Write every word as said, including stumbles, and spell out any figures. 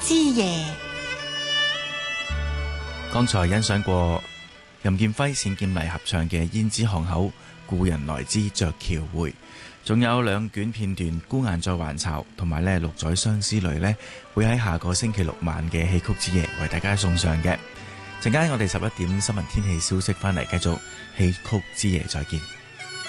之夜。 剛才欣賞過任劍輝、冼劍麗合唱嘅《胭脂巷口故人來之鵲橋會》，仲有兩卷片段《孤雁在還巢》同埋咧《六載相思淚》呢，會喺下個星期六晚嘅戲曲之夜為大家送上嘅。陣間我哋十一點新聞天氣消息翻嚟，繼續戲曲之夜再見。